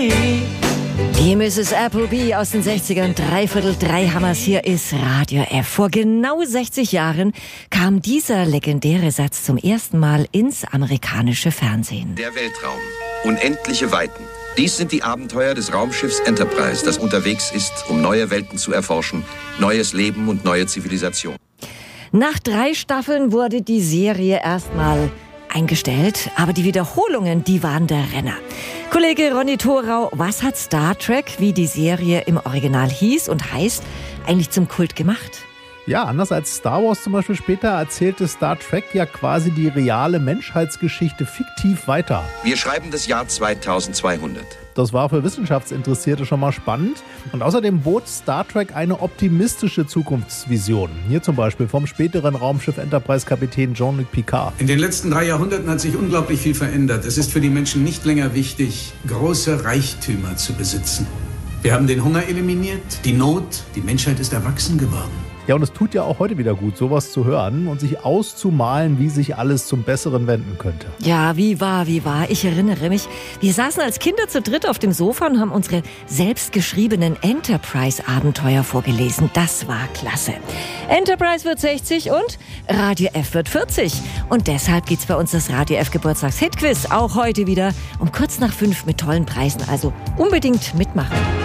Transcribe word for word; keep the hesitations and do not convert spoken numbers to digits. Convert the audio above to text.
Die Misses Appleby aus den sechzigern, dreiviertel drei Hammers, hier ist Radio F. Vor genau sechzig Jahren kam dieser legendäre Satz zum ersten Mal ins amerikanische Fernsehen. Der Weltraum. Unendliche Weiten. Dies sind die Abenteuer des Raumschiffs Enterprise, das unterwegs ist, um neue Welten zu erforschen, neues Leben und neue Zivilisation. Nach drei Staffeln wurde die Serie erstmal eingestellt, aber die Wiederholungen, die waren der Renner. Kollege Ronny Thorau, was hat Star Trek, wie die Serie im Original hieß und heißt, eigentlich zum Kult gemacht? Ja, anders als Star Wars zum Beispiel später erzählte Star Trek ja quasi die reale Menschheitsgeschichte fiktiv weiter. Wir schreiben das Jahr zweitausendzweihundert. Das war für Wissenschaftsinteressierte schon mal spannend. Und außerdem bot Star Trek eine optimistische Zukunftsvision. Hier zum Beispiel vom späteren Raumschiff Enterprise-Kapitän Jean-Luc Picard. In den letzten drei Jahrhunderten hat sich unglaublich viel verändert. Es ist für die Menschen nicht länger wichtig, große Reichtümer zu besitzen. Wir haben den Hunger eliminiert, die Not, die Menschheit ist erwachsen geworden. Ja, und es tut ja auch heute wieder gut, sowas zu hören und sich auszumalen, wie sich alles zum Besseren wenden könnte. Ja, wie war, wie war. Ich erinnere mich, wir saßen als Kinder zu dritt auf dem Sofa und haben unsere selbstgeschriebenen Enterprise-Abenteuer vorgelesen. Das war klasse. Enterprise wird sechzig und Radio F wird vierzig. Und deshalb gibt's bei uns das Radio F Geburtstags-Hitquiz auch heute wieder um kurz nach fünf mit tollen Preisen. Also unbedingt mitmachen.